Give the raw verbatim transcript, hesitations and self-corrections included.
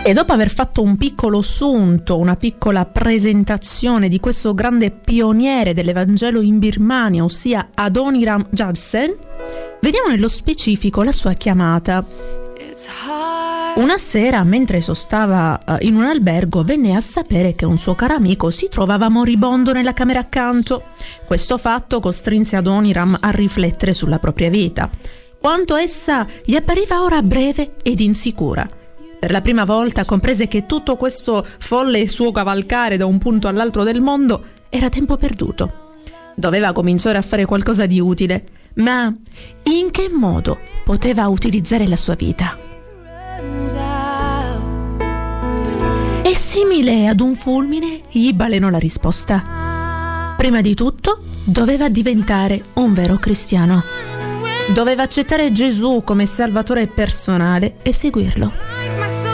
E dopo aver fatto un piccolo sunto, una piccola presentazione di questo grande pioniere dell'Evangelo in Birmania, ossia Adoniram Judson, vediamo nello specifico la sua chiamata. Una sera, mentre sostava in un albergo, venne a sapere che un suo caro amico si trovava moribondo nella camera accanto. Questo fatto costrinse Adoniram a riflettere sulla propria vita, quanto essa gli appariva ora breve ed insicura. Per la prima volta comprese che tutto questo folle suo cavalcare da un punto all'altro del mondo era tempo perduto. Doveva cominciare a fare qualcosa di utile, ma in che modo poteva utilizzare la sua vita? E simile ad un fulmine gli balenò la risposta. Prima di tutto doveva diventare un vero cristiano. Doveva accettare Gesù come salvatore personale e seguirlo.